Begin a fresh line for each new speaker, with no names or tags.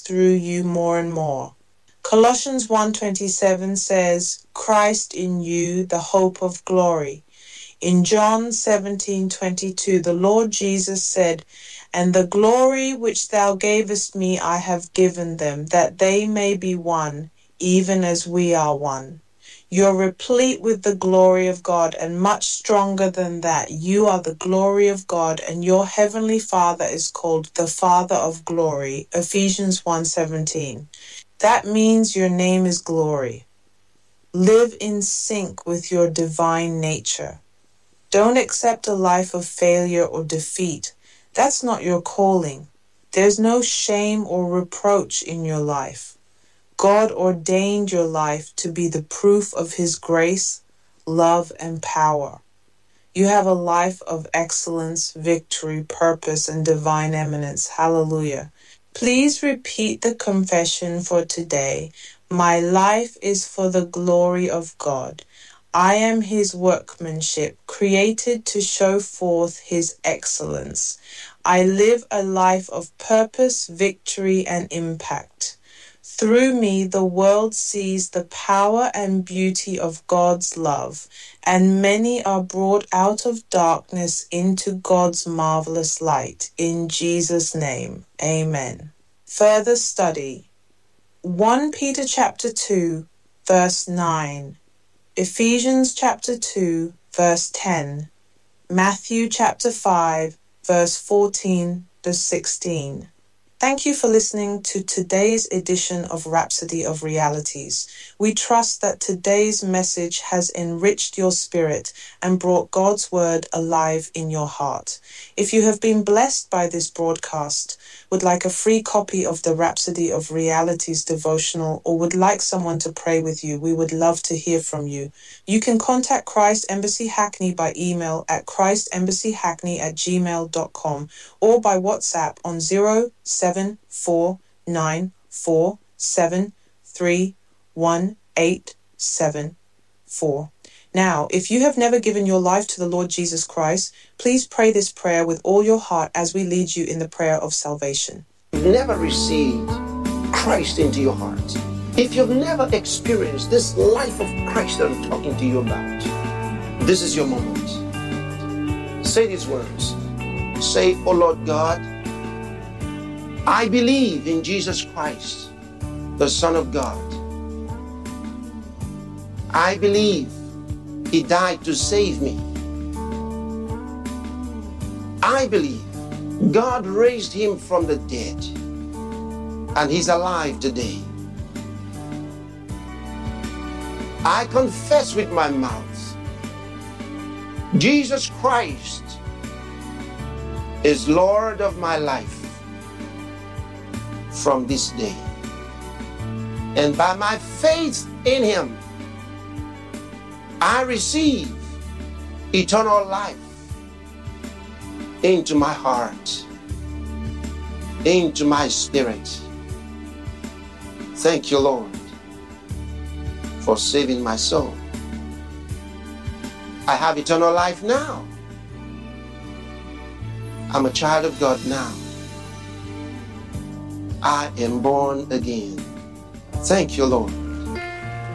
through you more and more. Colossians 1:27 says, Christ in you, the hope of glory. In John 17:22, the Lord Jesus said, And the glory which thou gavest me I have given them, that they may be one, even as we are one. You're replete with the glory of God, and much stronger than that. You are the glory of God, and your heavenly Father is called the Father of glory. Ephesians 1:17. That means your name is glory. Live in sync with your divine nature. Don't accept a life of failure or defeat. That's not your calling. There's no shame or reproach in your life. God ordained your life to be the proof of His grace, love, and power. You have a life of excellence, victory, purpose, and divine eminence. Hallelujah. Please repeat the confession for today. My life is for the glory of God. I am His workmanship, created to show forth His excellence. I live a life of purpose, victory, and impact. Through me, the world sees the power and beauty of God's love, and many are brought out of darkness into God's marvelous light. In Jesus' name, amen. Further study. 1 Peter chapter 2, verse 9. Ephesians chapter 2, verse 10. Matthew chapter 5, verse 14 to 16. Thank you for listening to today's edition of Rhapsody of Realities. We trust that today's message has enriched your spirit and brought God's word alive in your heart. If you have been blessed by this broadcast, would like a free copy of the Rhapsody of Realities devotional, or would like someone to pray with you, we would love to hear from you. You can contact Christ Embassy Hackney by email at christembassyhackney@gmail.com or by WhatsApp on 0749473187. Now, if you have never given your life to the Lord Jesus Christ, please pray this prayer with all your heart as we lead you in the prayer of salvation.
If you've never received Christ into your heart, if you've never experienced this life of Christ that I'm talking to you about, this is your moment. Say these words. Say, "Oh Lord God, I believe in Jesus Christ, the Son of God. I believe He died to save me. I believe God raised Him from the dead, and He's alive today. I confess with my mouth, Jesus Christ is Lord of my life from this day. And by my faith in Him, I receive eternal life into my heart, into my spirit. Thank you, Lord, for saving my soul. I have eternal life now. I'm a child of God now. I am born again. Thank you, Lord,